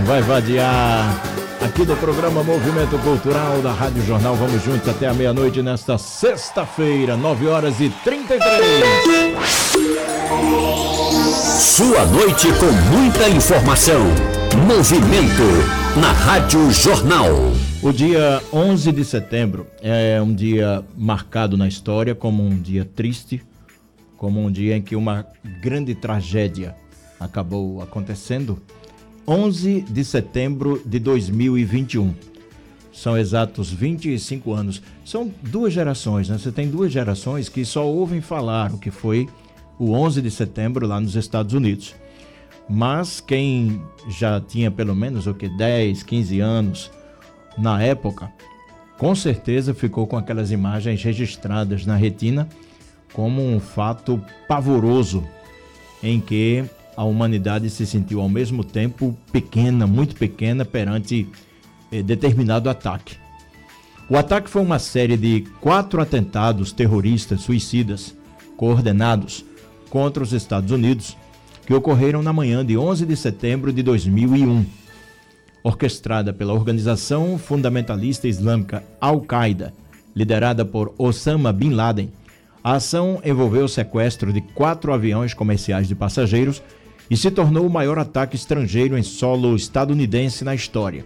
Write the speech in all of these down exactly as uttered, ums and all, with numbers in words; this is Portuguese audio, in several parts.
vai vadiar aqui do programa Movimento Cultural da Rádio Jornal. Vamos juntos até a meia-noite nesta sexta-feira, nove horas e trinta e três. Sua noite com muita informação. Movimento na Rádio Jornal. O dia onze de setembro é um dia marcado na história como um dia triste, como um dia em que uma grande tragédia acabou acontecendo. onze de setembro de dois mil e vinte e um. São exatos vinte e cinco anos. São duas gerações, né? Você tem duas gerações que só ouvem falar o que foi o onze de setembro lá nos Estados Unidos. Mas quem já tinha pelo menos o que, dez, quinze anos na época, com certeza ficou com aquelas imagens registradas na retina como um fato pavoroso em que a humanidade se sentiu ao mesmo tempo pequena, muito pequena, perante eh, determinado ataque. O ataque foi uma série de quatro atentados terroristas suicidas coordenados contra os Estados Unidos que ocorreram na manhã de onze de setembro de dois mil e um. Orquestrada pela organização fundamentalista islâmica Al-Qaeda, liderada por Osama Bin Laden, a ação envolveu o sequestro de quatro aviões comerciais de passageiros e se tornou o maior ataque estrangeiro em solo estadunidense na história.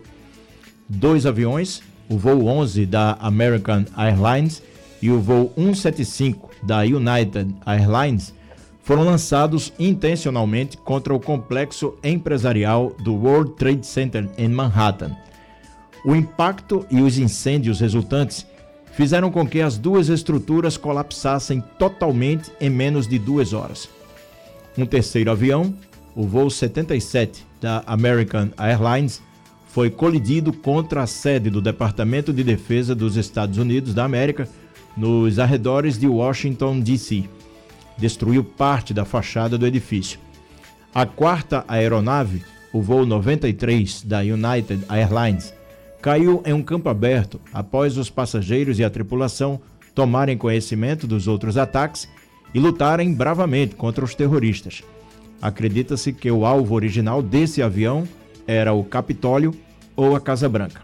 Dois aviões, o voo onze da American Airlines e o voo cento e setenta e cinco da United Airlines, foram lançados intencionalmente contra o complexo empresarial do World Trade Center em Manhattan. O impacto e os incêndios resultantes fizeram com que as duas estruturas colapsassem totalmente em menos de duas horas. Um terceiro avião, o voo setenta e sete da American Airlines, foi colidido contra a sede do Departamento de Defesa dos Estados Unidos da América, nos arredores de Washington, D C Destruiu parte da fachada do edifício. A quarta aeronave, o voo noventa e três da United Airlines, caiu em um campo aberto após os passageiros e a tripulação tomarem conhecimento dos outros ataques e lutarem bravamente contra os terroristas. Acredita-se que o alvo original desse avião era o Capitólio ou a Casa Branca.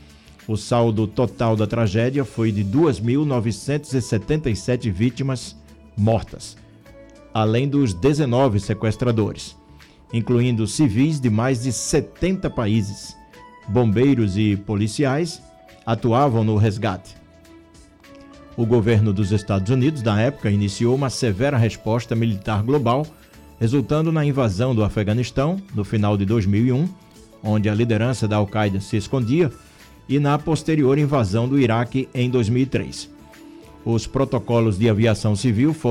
O saldo total da tragédia foi de duas mil novecentas e setenta e sete vítimas mortas, além dos dezenove sequestradores, incluindo civis de mais de setenta países. Bombeiros e policiais atuavam no resgate. O governo dos Estados Unidos, na época, iniciou uma severa resposta militar global, resultando na invasão do Afeganistão no final de dois mil e um, onde a liderança da Al-Qaeda se escondia, e na posterior invasão do Iraque em dois mil e três. Os protocolos de aviação civil foram